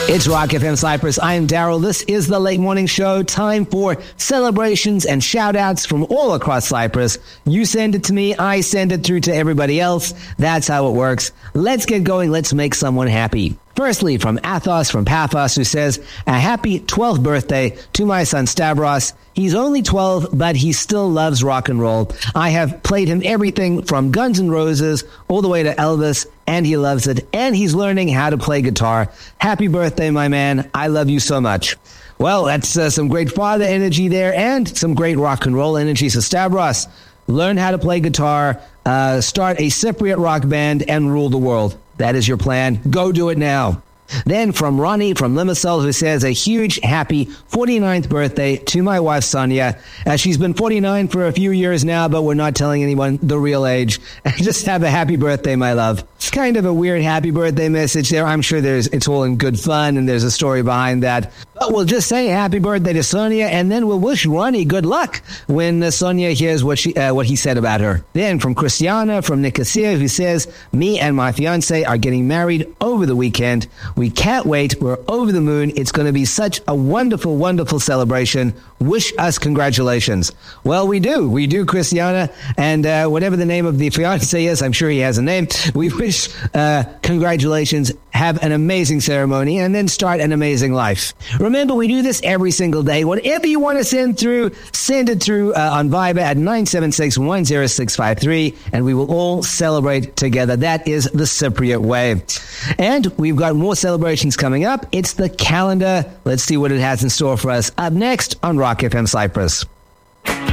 It's Rock FM Cyprus. I am Daryl. This is the Late Morning Show. Time for celebrations and shout-outs from all across Cyprus. You send it to me. I send it through to everybody else. That's how it works. Let's get going. Let's make someone happy. Firstly, from Athos from Paphos, who says, a happy 12th birthday to my son Stavros. He's only 12, but he still loves rock and roll. I have played him everything from Guns N' Roses all the way to Elvis, and he loves it, and he's learning how to play guitar. Happy birthday, my man. I love you so much. Well, that's some great father energy there and some great rock and roll energy. So Stavros, learn how to play guitar, start a Cypriot rock band, and rule the world. That is your plan. Go do it now. Then from Ronnie from Limassol, who says a huge happy 49th birthday to my wife Sonia. She's been 49 for a few years now, but we're not telling anyone the real age. Just have a happy birthday, my love. It's kind of a weird happy birthday message there. I'm sure it's all in good fun and there's a story behind that. But we'll just say happy birthday to Sonia, and then we'll wish Ronnie good luck when Sonia hears what he said about her. Then from Christiana from Nicosia, who says, me and my fiance are getting married over the weekend. We can't wait. We're over the moon. It's going to be such a wonderful, wonderful celebration. Wish us congratulations. Well, we do, Christiana. And whatever the name of the fiance is, I'm sure he has a name. We wish congratulations. Have an amazing ceremony and then start an amazing life. Remember, we do this every single day. Whatever you want to send it through on Viber at 976-10653, and we will all celebrate together. That is the Cypriot way. And we've got more celebrations coming up. It's the calendar. Let's see what it has in store for us up next on Rock FM Cyprus.